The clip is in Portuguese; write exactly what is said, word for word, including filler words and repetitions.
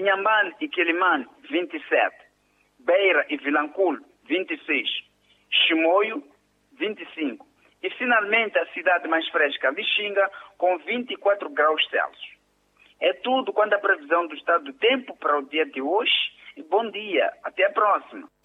Inhambane e Quelimane, vinte e sete. Beira e Vilanculo, vinte e seis. Chimoio, vinte e cinco. E finalmente a cidade mais fresca, Lixinga, com vinte e quatro graus Celsius. É tudo quanto à previsão do estado do tempo para o dia de hoje. E bom dia, até a próxima.